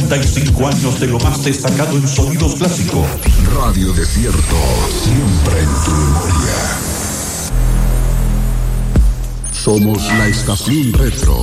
35 años de lo más destacado en sonidos clásicos. Radio Desierto, siempre en tu memoria. Somos la estación retro.